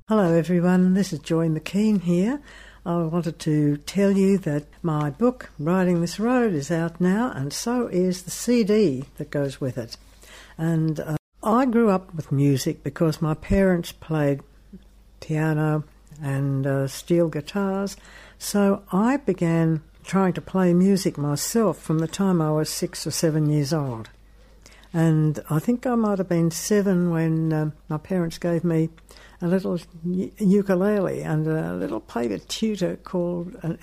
Hello everyone, this is Joy McKean here. I wanted to tell you that my book, Riding This Road, is out now, and so is the CD that goes with it. And I grew up with music because my parents played piano and steel guitars, so I began trying to play music myself from the time I was 6 or 7 years old. And I think I might have been 7 when my parents gave me a little ukulele and a little paper tutor called an